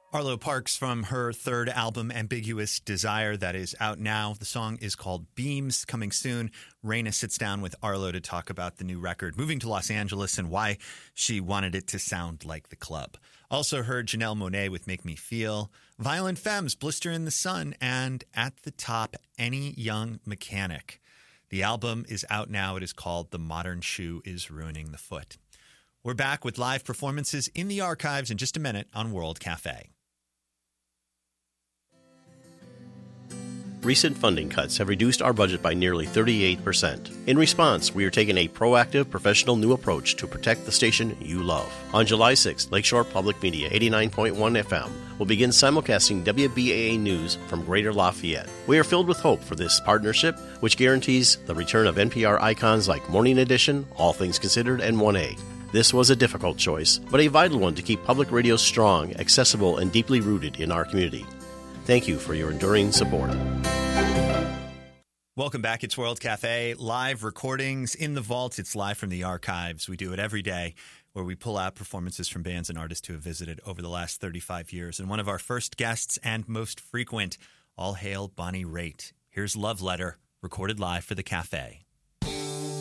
Arlo Parks from her third album, Ambiguous Desire, that is out now. The song is called Beams, coming soon. Raina sits down with Arlo to talk about the new record, moving to Los Angeles, and why she wanted it to sound like the club. Also heard Janelle Monáe with Make Me Feel, Violent Femmes, Blister in the Sun, and at the top, Any Young Mechanic. The album is out now. It is called The Modern Shoe is Ruining the Foot. We're back with live performances in the archives in just a minute on World Cafe. Recent funding cuts have reduced our budget by nearly 38%. In response, we are taking a proactive, professional new approach to protect the station you love. On July 6th, Lakeshore Public Media 89.1 FM will begin simulcasting WBAA news from Greater Lafayette. We are filled with hope for this partnership, which guarantees the return of NPR icons like Morning Edition, All Things Considered, and 1A. This was a difficult choice, but a vital one to keep public radio strong, accessible, and deeply rooted in our community. Thank you for your enduring support. Welcome back. It's World Cafe. Live recordings in the vault. It's live from the archives. We do it every day, where we pull out performances from bands and artists who have visited over the last 35 years. And one of our first guests and most frequent, all hail Bonnie Raitt. Here's Love Letter, recorded live for the Cafe.